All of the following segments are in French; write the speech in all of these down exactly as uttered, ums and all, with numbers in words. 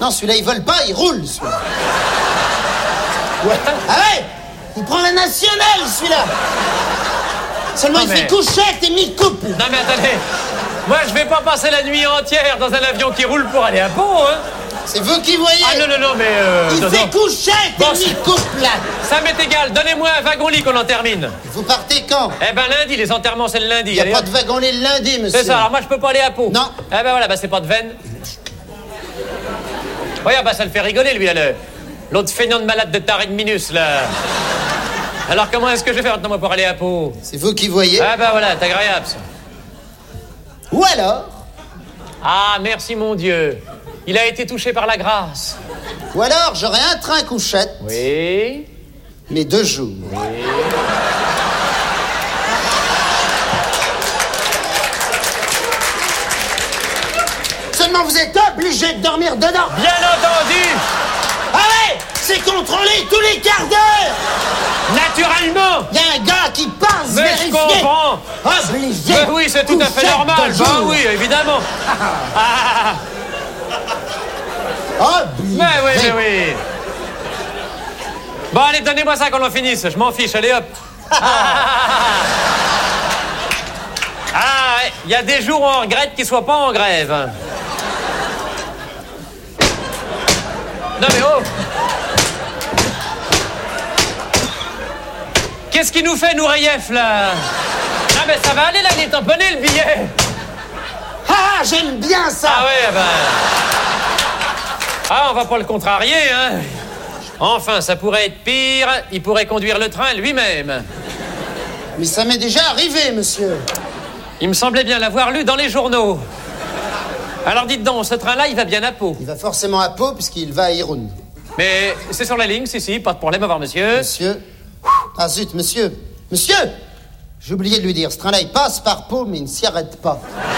Non, celui-là, il vole pas, il roule, celui-là. Ouais. Ah ouais? Il prend la nationale, celui-là. Seulement, non, il mais... fait couchette et mi-couple. Non, mais attendez. Moi, je vais pas passer la nuit entière dans un avion qui roule pour aller à Pau, hein. C'est vous qui voyez. Ah non, non, non, mais... Euh, il non, fait non. couchette bon, et mi-couple, là. Ça m'est égal. Donnez-moi un wagon-lit qu'on en termine. Vous partez quand? Eh ben, lundi. Les enterrements, c'est le lundi. Il n'y a pas de wagon-lit le lundi, monsieur. C'est ça. Alors, moi, je peux pas aller à Pau. Non. Eh ben, voilà. Ben, c'est pas de veine. Oui, ah, bah, ça le fait rigoler, lui, là, le... L'autre feignant de malade de taré de Minus, là. Alors, comment est-ce que je vais faire maintenant, moi, pour aller à Pau? C'est vous qui voyez. Ah, ben, voilà. C'est agréable, ça. Ou alors... Ah, merci, mon Dieu. Il a été touché par la grâce. Ou alors, j'aurai un train couchette. Oui. Mais deux jours. Oui. Seulement, vous êtes obligé de dormir dedans. Bien entendu. Ah ouais, c'est contrôlé tous les quarts d'heure. Naturellement. Il y a un gars qui passe Mais vérifier. je comprends. Obligé. Mais oui, c'est tout à fait normal. Bah oui, évidemment. Ah. Obligé. Mais oui, mais oui. Bon, allez, donnez-moi ça qu'on en finisse. Je m'en fiche, allez hop. Ah, il y a des jours où on regrette qu'ils soient pas en grève. Non mais oh. Qu'est-ce qui nous fait, Noureyev, là? Non mais ça va aller, là, il est tamponné, le billet. Ah, j'aime bien ça. Ah ouais, ben... Ah, on va pas le contrarier, hein. Enfin, ça pourrait être pire. Il pourrait conduire le train lui-même. Mais ça m'est déjà arrivé, monsieur. Il me semblait bien l'avoir lu dans les journaux. Alors dites donc, ce train-là, il va bien à Pau? Il va forcément à Pau, puisqu'il va à Irun. Mais c'est sur la ligne, si, si, pas de problème, au revoir, monsieur. Monsieur? Ah zut, monsieur. Monsieur! J'ai oublié de lui dire, ce train-là, il passe par Pau, mais il ne s'y arrête pas.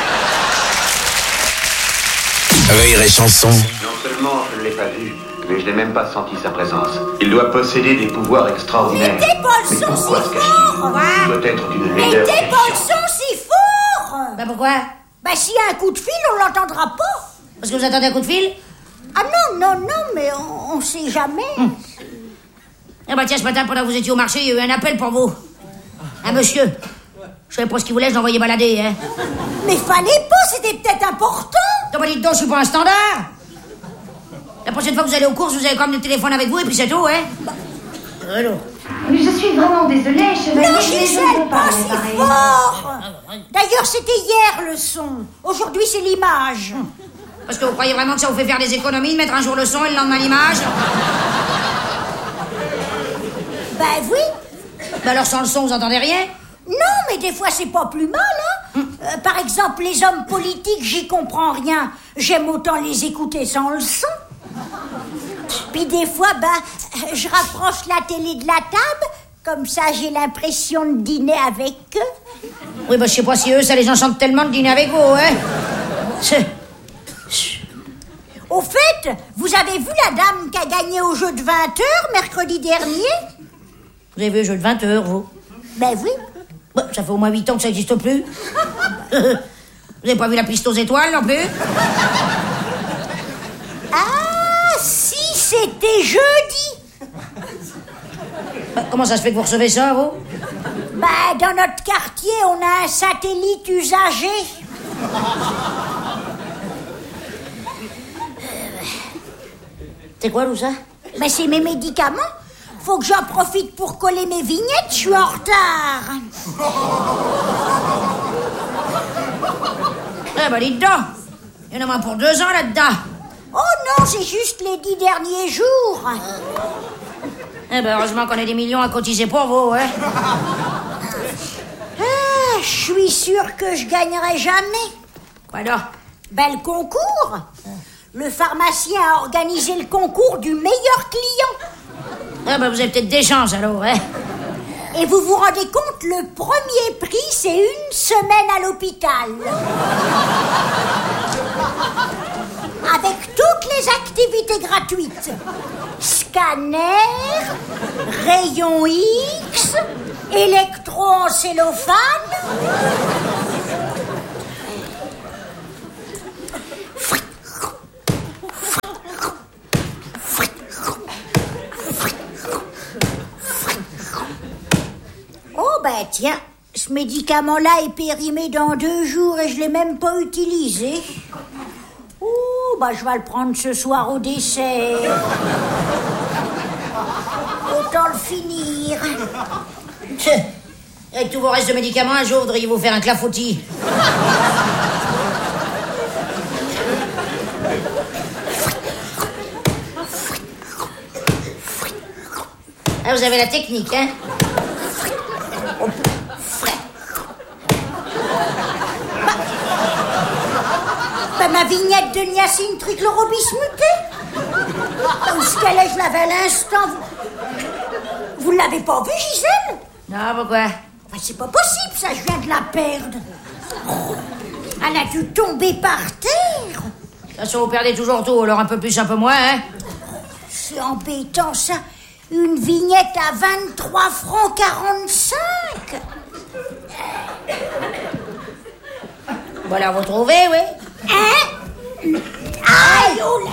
Rire et chanson. Non seulement je ne l'ai pas vu, mais je n'ai même pas senti sa présence. Il doit posséder des pouvoirs extraordinaires. Mais pas le son si fort. Il doit être d'une Mais laideur. t'es pas le son si fort. Bah pourquoi? Bah s'il y a un coup de fil, on l'entendra pas. Parce que vous attendez un coup de fil? Ah non, non, non, mais on, on sait jamais. Hum. Eh bah tiens, ce matin, pendant que vous étiez au marché, il y a eu un appel pour vous. Un monsieur. Je savais pas ce qu'il voulait, je l'envoyais balader, hein. Mais fallait pas, c'était peut-être important. Non, bah dites donc, je suis pas un standard. La prochaine fois que vous allez aux courses, vous avez quand même le téléphone avec vous et puis c'est tout, hein. Bah, allô. Mais je suis vraiment désolée, chevalier. Non, mais je Gisèle, ne peux pas pas si réparer. fort. D'ailleurs, c'était hier le son. Aujourd'hui, c'est l'image. Parce que vous croyez vraiment que ça vous fait faire des économies de mettre un jour le son et le lendemain l'image? Ben oui. Bah alors sans le son, vous entendez rien? Non, mais des fois, c'est pas plus mal, hein. Hum. Euh, par exemple, les hommes politiques, j'y comprends rien. J'aime autant les écouter sans le son. Puis des fois, ben, je rapproche la télé de la table. Comme ça, j'ai l'impression de dîner avec eux. Oui, bah je sais pas si eux, ça les enchante tellement de dîner avec vous, hein. C'est... Au fait, vous avez vu la dame qui a gagné au jeu de vingt heures mercredi dernier? Vous avez vu le jeu de vingt heures, vous? Ben oui. Bah, ça fait au moins huit ans que ça n'existe plus. Vous n'avez pas vu la piste aux étoiles, non plus? Ah, si, c'était jeudi. Bah, comment ça se fait que vous recevez ça, vous? Bah, dans notre quartier, on a un satellite usagé. C'est quoi, tout ça? Mais c'est mes médicaments. Faut que j'en profite pour coller mes vignettes, je suis en retard. Eh ben, dites donc. Il y en a moins pour deux ans, là-dedans. Oh non, c'est juste les dix derniers jours. Eh ben, heureusement qu'on a des millions à cotiser pour vous, hein. Ah, je suis sûre que je gagnerai jamais. Quoi donc? Ben, le concours. Le pharmacien a organisé le concours du meilleur client. Ah ben, vous avez peut-être des chances, alors, hein. Et vous vous rendez compte, le premier prix, c'est une semaine à l'hôpital. Avec toutes les activités gratuites. Scanner, rayon X, électroencélophane. bah tiens, ce médicament-là est périmé dans deux jours et je l'ai même pas utilisé. Ouh, bah je vais le prendre ce soir au dessert. Autant le finir. Avec tous vos restes de médicaments, un jour, vous devriez vous faire un clafoutis. Ah, vous avez la technique, hein? Bah, ma vignette de niacine trichlorobismutée. Où ce qu'elle est, je l'avais à l'instant. Vous, vous l'avez pas vue, Gisèle? Non, pourquoi? Bah, c'est pas possible, ça, je viens de la perdre. Oh, elle a dû tomber par terre. De toute façon, vous perdez toujours tout, alors un peu plus, un peu moins, hein? C'est embêtant, ça. Une vignette à vingt-trois francs quarante-cinq. Voilà, vous trouvez, oui? Hein? Aïe, oh là!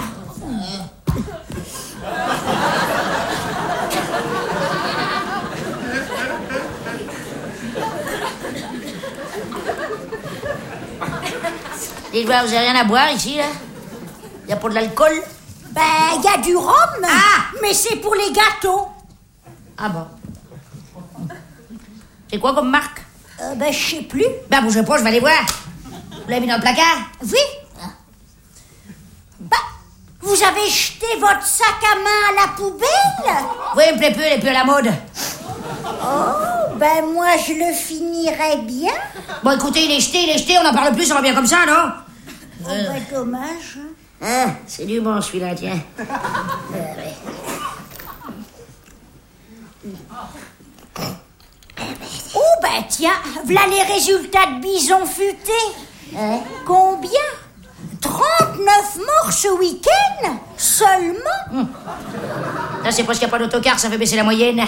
Dites-moi, vous avez rien à boire ici, là? Y a pas de l'alcool? Ben, il y a du rhum. Ah! Mais c'est pour les gâteaux. Ah bon? C'est quoi comme marque? Euh, ben, je sais plus. Ben, bougez pas, je vais aller voir. Vous l'avez mis dans le placard? Oui. Bah, vous avez jeté votre sac à main à la poubelle? Oui, il me plaît plus, elle est plus à la mode. Oh, ben moi, je le finirais bien. Bon, écoutez, il est jeté, il est jeté, on en parle plus, ça va bien comme ça, non? Oh, ben, dommage. Ah, c'est du bon, celui-là, tiens. Euh, ouais. Oh, ben tiens, voilà les résultats de Bison Futé. Hein? Combien? trente-neuf morts ce week-end seulement. Hum. Là, c'est parce qu'il n'y a pas d'autocar, ça fait baisser la moyenne.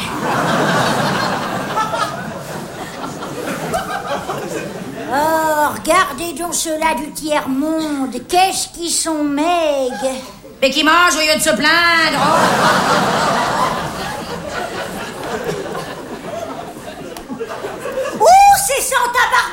Oh, regardez donc ceux-là du tiers-monde. Qu'est-ce qu'ils sont maigres. Mais qui mange au lieu de se plaindre. Oh, c'est sans tabarnak.